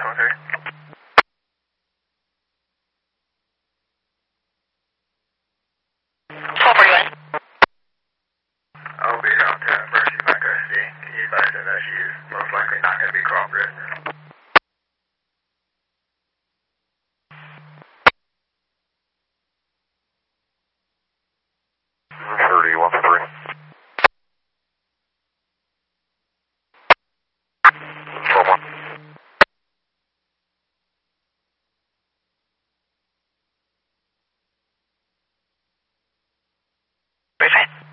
441. I'll be down to Mercy by custody. Can you advise her that she's most likely not going to be cooperative? 31-3. Someone. Very fine.